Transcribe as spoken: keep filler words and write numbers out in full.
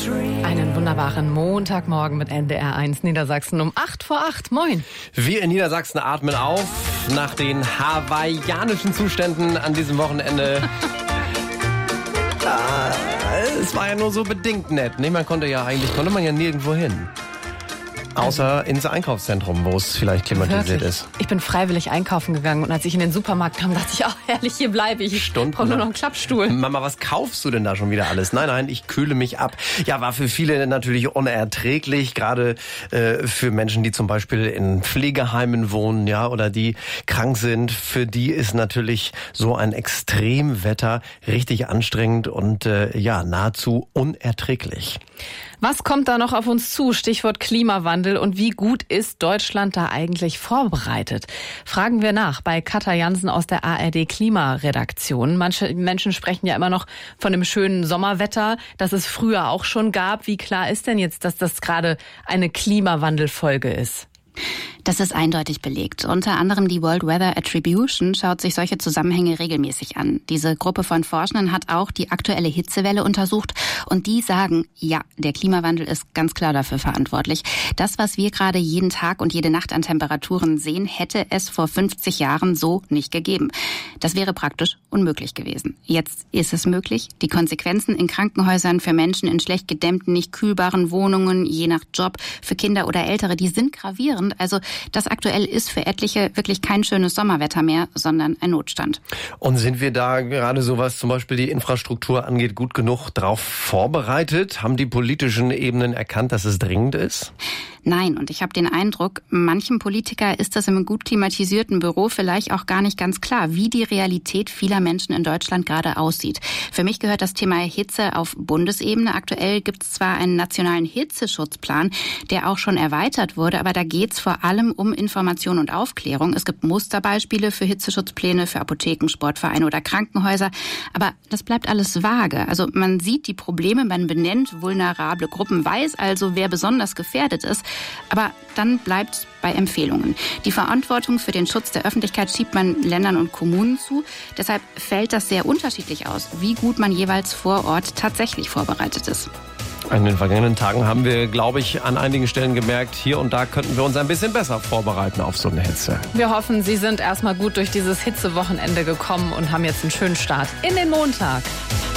Einen wunderbaren Montagmorgen mit N D R eins Niedersachsen um acht vor acht. Moin. Wir in Niedersachsen atmen auf nach den hawaiianischen Zuständen an diesem Wochenende. Ah, es war ja nur so bedingt nett. Nee, man konnte ja eigentlich, konnte man ja nirgendwo hin. Außer ins Einkaufszentrum, wo es vielleicht klimatisiert Wirklich? ist. Ich bin freiwillig einkaufen gegangen und als ich in den Supermarkt kam, dachte ich, oh herrlich, hier bleibe ich. Ich brauche nur noch einen Klappstuhl. Mama, was kaufst du denn da schon wieder alles? Nein, nein, ich kühle mich ab. Ja, war für viele natürlich unerträglich, gerade äh, für Menschen, die zum Beispiel in Pflegeheimen wohnen, ja, oder die krank sind. Für die ist natürlich so ein Extremwetter richtig anstrengend und äh, ja, nahezu unerträglich. Was kommt da noch auf uns zu? Stichwort Klimawandel. Und wie gut ist Deutschland da eigentlich vorbereitet? Fragen wir nach bei Katja Jansen aus der A R D Klimaredaktion. Manche Menschen sprechen ja immer noch von dem schönen Sommerwetter, das es früher auch schon gab. Wie klar ist denn jetzt, dass das gerade eine Klimawandelfolge ist? Das ist eindeutig belegt. Unter anderem die World Weather Attribution schaut sich solche Zusammenhänge regelmäßig an. Diese Gruppe von Forschenden hat auch die aktuelle Hitzewelle untersucht und die sagen, ja, der Klimawandel ist ganz klar dafür verantwortlich. Das, was wir gerade jeden Tag und jede Nacht an Temperaturen sehen, hätte es vor fünfzig Jahren so nicht gegeben. Das wäre praktisch unmöglich gewesen. Jetzt ist es möglich. Die Konsequenzen in Krankenhäusern für Menschen in schlecht gedämmten, nicht kühlbaren Wohnungen, je nach Job, für Kinder oder Ältere, die sind gravierend. Also das aktuell ist für etliche wirklich kein schönes Sommerwetter mehr, sondern ein Notstand. Und sind wir da gerade so, was zum Beispiel die Infrastruktur angeht, gut genug drauf vorbereitet? Haben die politischen Ebenen erkannt, dass es dringend ist? Nein, und ich habe den Eindruck, manchem Politiker ist das im gut klimatisierten Büro vielleicht auch gar nicht ganz klar, wie die Realität vieler Menschen in Deutschland gerade aussieht. Für mich gehört das Thema Hitze auf Bundesebene. Aktuell gibt es zwar einen nationalen Hitzeschutzplan, der auch schon erweitert wurde, aber da geht es vor allem um Information und Aufklärung. Es gibt Musterbeispiele für Hitzeschutzpläne für Apotheken, Sportvereine oder Krankenhäuser, aber das bleibt alles vage. Also man sieht die Probleme, man benennt vulnerable Gruppen, weiß also, wer besonders gefährdet ist. Aber dann bleibt bei Empfehlungen. Die Verantwortung für den Schutz der Öffentlichkeit schiebt man Ländern und Kommunen zu. Deshalb fällt das sehr unterschiedlich aus, wie gut man jeweils vor Ort tatsächlich vorbereitet ist. In den vergangenen Tagen haben wir, glaube ich, an einigen Stellen gemerkt, hier und da könnten wir uns ein bisschen besser vorbereiten auf so eine Hitze. Wir hoffen, Sie sind erstmal gut durch dieses Hitzewochenende gekommen und haben jetzt einen schönen Start in den Montag.